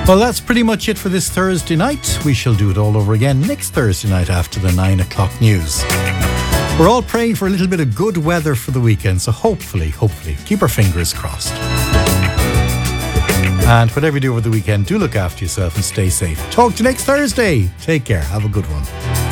Well, that's pretty much it for this Thursday night. We shall do it all over again next Thursday night after the 9 o'clock news. We're all praying for a little bit of good weather for the weekend, so hopefully, keep our fingers crossed. And whatever you do over the weekend, do look after yourself and stay safe. Talk to you next Thursday. Take care. Have a good one.